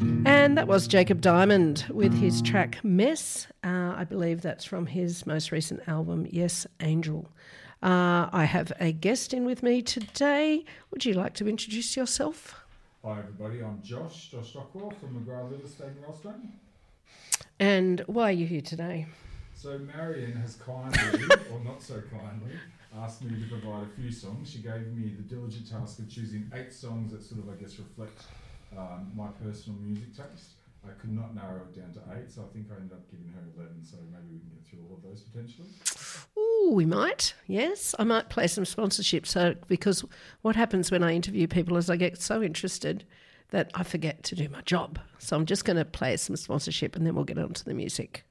And that was Jacob Diamond with his track Mess. I believe that's from his most recent album, Yes, Angel. I have a guest in with me today. Would you like to introduce yourself? Hi everybody, I'm Josh Stockwell from McGrath Real Estate in Rollstone. And why are you here today? So Marion has kindly, or not so kindly, asked me to provide a few songs. She gave me the diligent task of choosing 8 songs that sort of, I guess, reflect my personal music taste. I could not narrow it down to 8, so I think I ended up giving her 11, so maybe we can get through all of those potentially. Ooh, we might, yes. I might play some sponsorship, because what happens when I interview people is I get so interested that I forget to do my job. So I'm just going to play some sponsorship and then we'll get on to the music.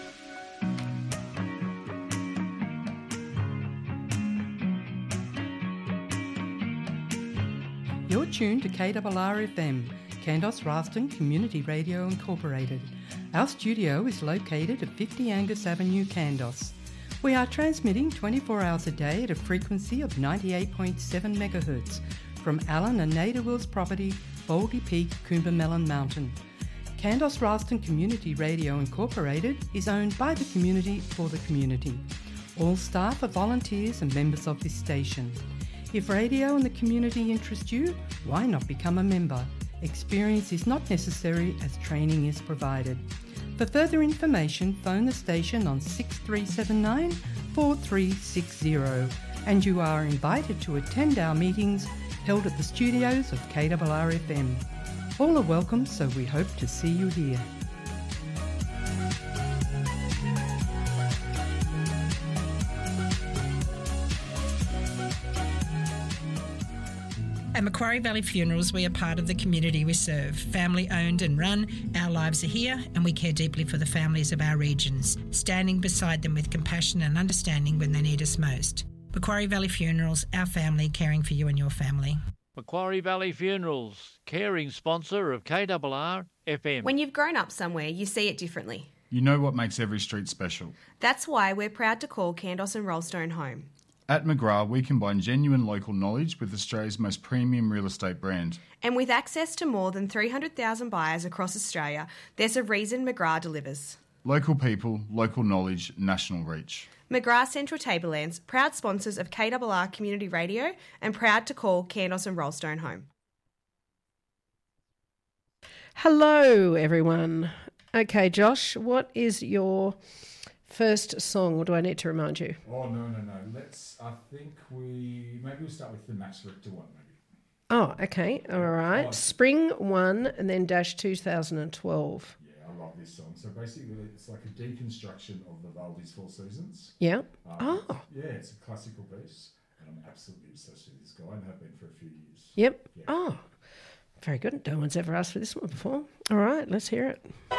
You're tuned to KRR-FM, Kandos Ralston Community Radio Incorporated. Our studio is located at 50 Angus Avenue, Kandos. We are transmitting 24 hours a day at a frequency of 98.7 MHz from Alan and Nada Wills property, Baldy Peak, Coombermelon Mountain. Kandos Ralston Community Radio Incorporated is owned by the community for the community. All staff are volunteers and members of this station. If radio and the community interest you, why not become a member? Experience is not necessary as training is provided. For further information, phone the station on 6379 4360 and you are invited to attend our meetings held at the studios of KRR-FM. All are welcome, so we hope to see you here. At Macquarie Valley Funerals, we are part of the community we serve. Family owned and run, our lives are here and we care deeply for the families of our regions, standing beside them with compassion and understanding when they need us most. Macquarie Valley Funerals, our family caring for you and your family. Macquarie Valley Funerals, caring sponsor of KRR-FM. When you've grown up somewhere, you see it differently. You know what makes every street special. That's why we're proud to call Kandos and Rollstone home. At McGrath, we combine genuine local knowledge with Australia's most premium real estate brand. And with access to more than 300,000 buyers across Australia, there's a reason McGrath delivers. Local people, local knowledge, national reach. McGrath Central Tablelands, proud sponsors of KRR Community Radio and proud to call Kandos and Rollstone home. Hello, everyone. Okay, Josh, what is your first song, or do I need to remind you? Oh, no. Maybe we'll start with the Max Richter one, maybe. Oh, okay, all right. Spring 1 and then dash 2012. Yeah, I love this song. So basically, it's like a deconstruction of the Valdi's Four Seasons. Yeah. Yeah, it's a classical piece, and I'm absolutely obsessed with this guy and have been for a few years. Yep. Yeah. Oh, very good. No one's ever asked for this one before. All right, let's hear it.